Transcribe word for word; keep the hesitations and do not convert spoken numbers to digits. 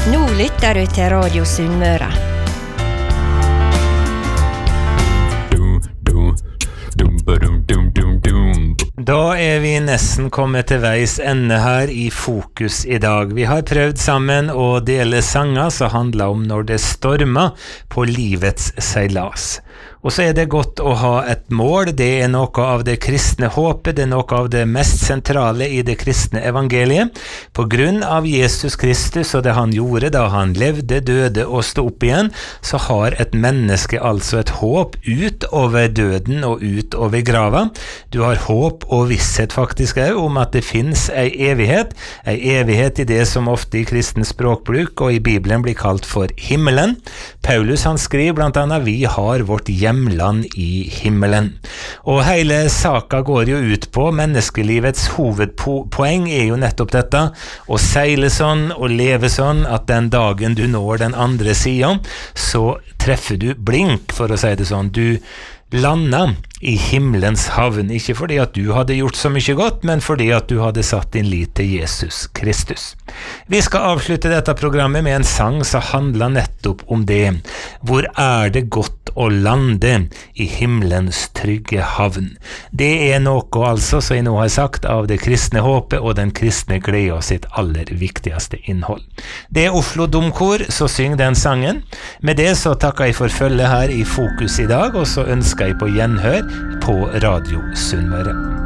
Nå lytter du til Radio Sunnmøre. Da er vi nesten kommet til veis ende her i Fokus i dag. Vi har prøvd sammen å dele sanger som handler om når det stormer på livets seilas. Og så er det godt å ha et mål. Det er noe av det kristne håpet, det er noe av det mest sentrale i det kristne evangeliet. På grunn av Jesus Kristus og det han gjorde da han levde, døde og stod opp igjen, så har et menneske altså et håp ut over døden og ut over grava. Du har håp og visshet faktisk også om at det finnes ei evighet, ei evighet i det som ofte i kristen språkbruk og i Bibelen blir kalt for himmelen. Paulus han skriver blant annet, vi har vårt hjemland i himmelen. Og hele saka går jo ut på, menneskelivets hovedpoeng er jo nettopp dette, å seile sånn og leve sånn at den dagen du når den andre siden, så treffer du blink, for å si det sånn. Du landa i himmelens havn, ikke fordi at du hadde gjort så mye godt, men fordi at du hadde satt din lit til Jesus Kristus. Vi skal avslutte dette programmet med en sang som handler nettopp om det. Hvor er det godt å lande i himmelens trygge havn? Det er noe altså, som jeg nå har sagt, av det kristne håpet og den kristne glede sitt aller viktigste innhold. Det er Oslo Domkor som synger den sangen. Med det så takker jeg for følge her i Fokus i dag, og så ønsker jeg på gjenhør på Radio Sunnmøre.